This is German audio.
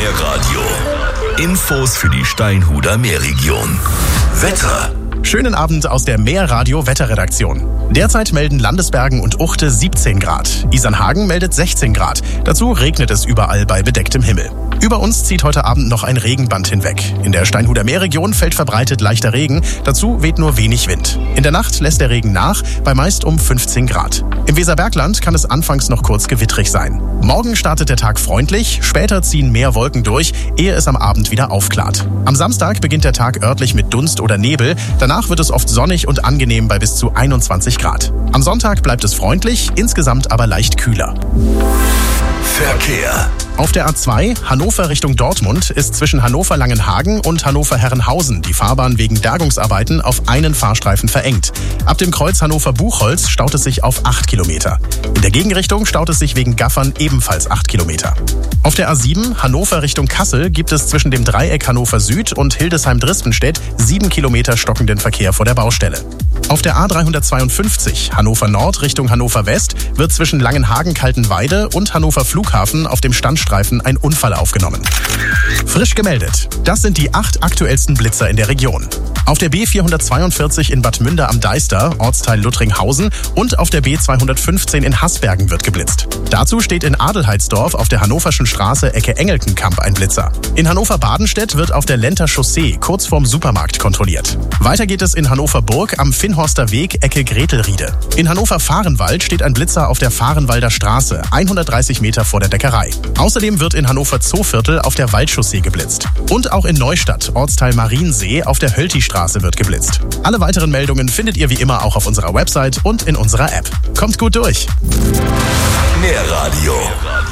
Meerradio. Infos für die Steinhuder Meerregion. Wetter. Schönen Abend aus der Meerradio-Wetterredaktion. Derzeit melden Landesbergen und Uchte 17 Grad. Isernhagen meldet 16 Grad. Dazu regnet es überall bei bedecktem Himmel. Über uns zieht heute Abend noch ein Regenband hinweg. In der Steinhuder Meerregion fällt verbreitet leichter Regen. Dazu weht nur wenig Wind. In der Nacht lässt der Regen nach, bei meist um 15 Grad. Im Weserbergland kann es anfangs noch kurz gewittrig sein. Morgen startet der Tag freundlich, später ziehen mehr Wolken durch, ehe es am Abend wieder aufklart. Am Samstag beginnt der Tag örtlich mit Dunst oder Nebel. Danach wird es oft sonnig und angenehm bei bis zu 21 Grad. Am Sonntag bleibt es freundlich, insgesamt aber leicht kühler. Verkehr. Auf der A2 Hannover Richtung Dortmund ist zwischen Hannover-Langenhagen und Hannover-Herrenhausen die Fahrbahn wegen Bergungsarbeiten auf einen Fahrstreifen verengt. Ab dem Kreuz Hannover-Buchholz staut es sich auf 8 Kilometer. In der Gegenrichtung staut es sich wegen Gaffern ebenfalls 8 Kilometer. Auf der A7 Hannover Richtung Kassel gibt es zwischen dem Dreieck Hannover Süd und Hildesheim-Drispenstedt 7 Kilometer stockenden Verkehr vor der Baustelle. Auf der A352 Hannover Nord Richtung Hannover West wird zwischen Langenhagen-Kaltenweide und Hannover Flughafen auf dem Standstreifen ein Unfall aufgenommen. Frisch gemeldet. Das sind die 8 aktuellsten Blitzer in der Region. Auf der B442 in Bad Münder am Deister, Ortsteil Luttringhausen, und auf der B215 in Haßbergen wird geblitzt. Dazu steht in Adelheidsdorf auf der Hannoverschen Straße Ecke Engelkenkamp ein Blitzer. In Hannover-Badenstedt wird auf der Lenter Chaussee kurz vorm Supermarkt kontrolliert. Weiter geht es in Hannover-Burg am Finnhorster Weg Ecke Gretelriede. In Hannover-Fahrenwald steht ein Blitzer auf der Fahrenwalder Straße, 130 Meter vor der Bäckerei. Außerdem wird in Hannover-Zooviertel auf der Waldchaussee geblitzt. Und auch in Neustadt, Ortsteil Mariensee, auf der Hölti-Straße wird geblitzt. Alle weiteren Meldungen findet ihr wie immer auch auf unserer Website und in unserer App. Kommt gut durch! Meerradio.